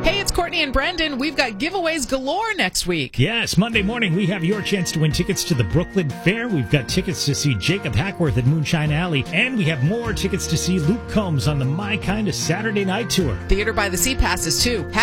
Hey, it's Courtney and Brendan. We've got giveaways galore next week. Yes, Monday morning we have your chance to win tickets to the Brooklyn Fair. We've got tickets to see Jacob Hackworth at Moonshine Alley, and we have more tickets to see Luke Combs on the My Kind of Saturday Night Tour. Theater by the Sea passes, too.